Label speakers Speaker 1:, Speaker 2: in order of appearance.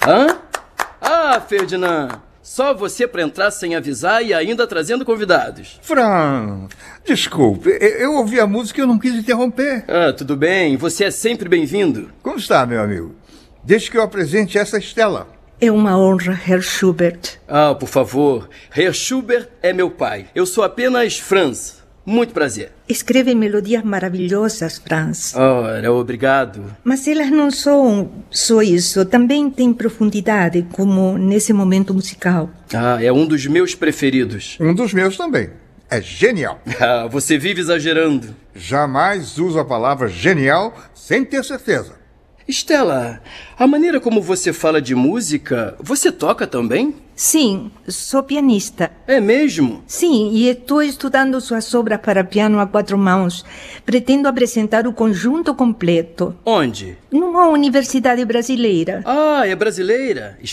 Speaker 1: Hã? Ah, Ferdinand, só você para entrar sem avisar e ainda trazendo convidados.
Speaker 2: Franz, desculpe, eu ouvi a música e eu não quis interromper.
Speaker 1: Ah, tudo bem, você é sempre bem-vindo.
Speaker 2: Como está, meu amigo? Deixe que eu apresente essa Stella.
Speaker 3: É uma honra, Herr Schubert.
Speaker 1: Ah, por favor, Herr Schubert é meu pai. Eu sou apenas Franz. Muito prazer.
Speaker 3: Escreve melodias maravilhosas, Franz.
Speaker 1: Ora, obrigado.
Speaker 3: Mas elas não são só isso. Também tem profundidade, como nesse momento musical.
Speaker 1: Ah, é um dos meus preferidos.
Speaker 2: Um dos meus também. É genial.
Speaker 1: Ah, você vive exagerando.
Speaker 2: Jamais uso a palavra genial sem ter certeza.
Speaker 1: Stella, a maneira como você fala de música, você toca também?
Speaker 3: Sim, sou pianista.
Speaker 1: É mesmo?
Speaker 3: Sim, e estou estudando suas obras para piano a 4 mãos. Pretendo apresentar o conjunto completo.
Speaker 1: Onde?
Speaker 3: Numa universidade brasileira.
Speaker 1: Ah, é brasileira?